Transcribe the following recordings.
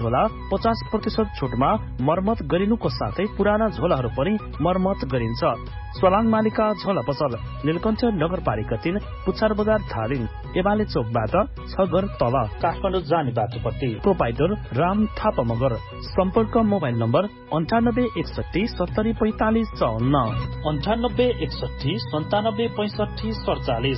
झोला 50% छुटमा मर्मत गरिनुको साथै पुराना झोलाहरू पनि मर्मत गरिन्छ। स्वलाङ मालिका झोला पसल नीलकण्ठ नगरपालिका 3 पुच्छार बजार धादिङ एमाले चोकबाट 6 घर तल काठमाडौँ जाने बाटोपट्टि। प्रोपाइटर राम थापा मगर। सम्पर्क मोबाइल नम्बर 9861704554 9861976547।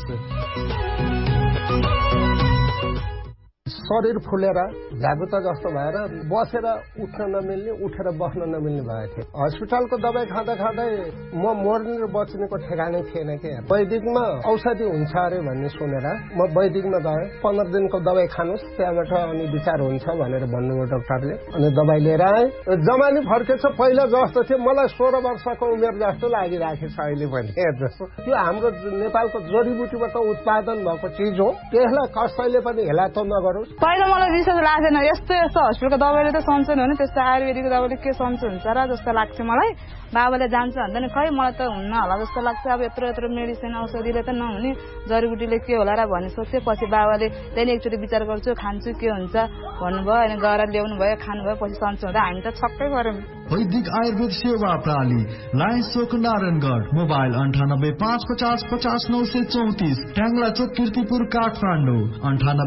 शरीर फुलेर झ्यागुता जस्तो भएर बसेर उठ्न नमिल्ने, उठेर बस्न नमिल्ने भएको थियो। हस्पिटलको दबाई खाँदा खाँदै म मर्ने र बच्नेको ठेगानै थिएन के। वैदिकमा औषधि हुन्छ अरे भन्ने सुनेर म वैदिकमा गएँ। 15 दिनको दबाई खानुस्, त्यहाँबाट अनि विचार हुन्छ भनेर भन्नुभयो डाक्टरले। अनि दबाई लिएर आएँ। जमानी फर्केछ पहिला जस्तो थियो, मलाई 16 वर्षको उमेर जस्तो लागिराखेछ अहिले पनि। जस्तो त्यो हाम्रो नेपालको जडीबुटीबाट उत्पादन भएको चिज हो, त्यसलाई कसैले पनि हेला त नगरोस्। पहिला मलाई विश्वास लाग्थेन, यस्तो हस्पिटलको दबाईले त सन्चो हुने, त्यस्तो आयुर्वेदिकको दबाईले के सन्चो हुन्छ र जस्तो लाग्थ्यो मलाई। बाबाले जान्छ भन्दा नि खै मलाई त हुन्न होला जस्तो लाग्छ। अब यत्रो मेडिसिन औषधिले त नहुने, जडीबुटीले के होला र भन्ने सोच्थेँ। पछि बाबाले त्यहाँदेखि एकचोटि विचार गर्छु, खान्छु के हुन्छ भन्नुभयो। अनि गएर ल्याउनु भयो, खानुभयो, पछि सन्चो हुँदा हामी त छक्कै गऱ्यौँ। वैदिक आयुर्वेद सेवा प्रणाली लायन्स चोक नारायणगढ। मोबाइल 9855050934, ट्याङ्ला चोक कीर्तिपुर काठमाडौँ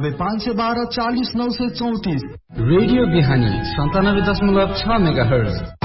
9851240934। रेडियो बिहानी 97.6 मेगाहर्ज।